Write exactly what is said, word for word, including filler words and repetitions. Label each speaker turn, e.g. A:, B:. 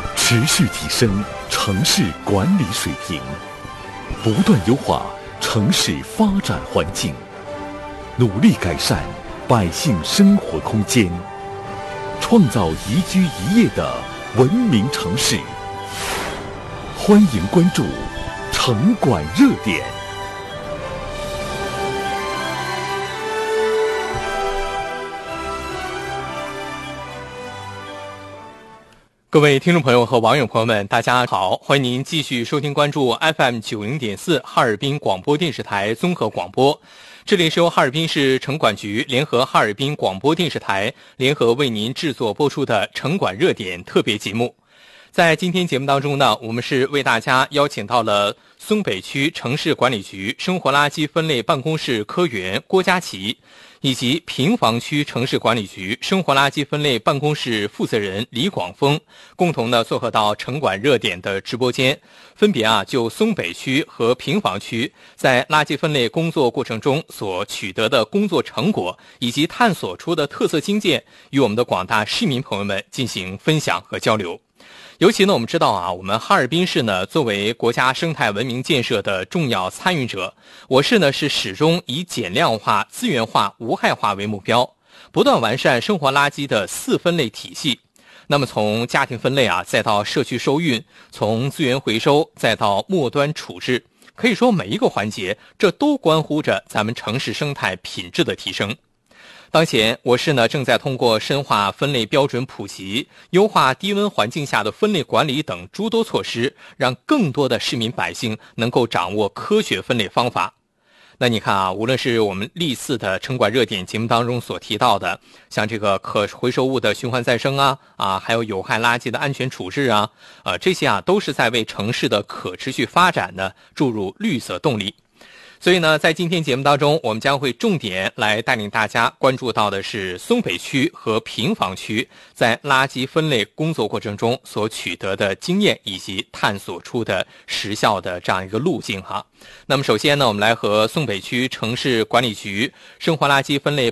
A: 持续提升城市管理水平，不断优化城市发展环境，努力改善百姓生活空间，创造宜居宜业的文明城市。欢迎关注城管热点。
B: 各位听众朋友和网友朋友们，大家好，欢迎您继续收听关注 F M 九零点四哈尔滨广播电视台综合广播。这里是由哈尔滨市城管局联合哈尔滨广播电视台联合为您制作播出的城管热点特别节目。在今天节目当中呢，我们是为大家邀请到了松北区城市管理局生活垃圾分类办公室科员郭佳琪，以及平房区城市管理局生活垃圾分类办公室负责人李广峰，共同呢做客到城管热点的直播间，分别啊就松北区和平房区在垃圾分类工作过程中所取得的工作成果，以及探索出的特色经验，与我们的广大市民朋友们进行分享和交流。尤其呢，我们知道啊，我们哈尔滨市呢作为国家生态文明建设的重要参与者，我市呢是始终以减量化、资源化、无害化为目标，不断完善生活垃圾的四分类体系。那么从家庭分类啊，再到社区收运，从资源回收再到末端处置，可以说每一个环节，这都关乎着咱们城市生态品质的提升。当前我市呢正在通过深化分类标准普及、优化低温环境下的分类管理等诸多措施，让更多的市民百姓能够掌握科学分类方法。那你看啊，无论是我们历次的城管热点节目当中所提到的，像这个可回收物的循环再生啊，啊，还有有害垃圾的安全处置啊，呃，这些啊都是在为城市的可持续发展呢注入绿色动力。所以呢，在今天节目当中，我们将会重点来带领大家关注到的是松北区和平房区在垃圾分类工作过程中所取得的经验，以及探索出的实效的这样一个路径哈。那么首先呢，我们来和松北区城市管理局生活垃圾分类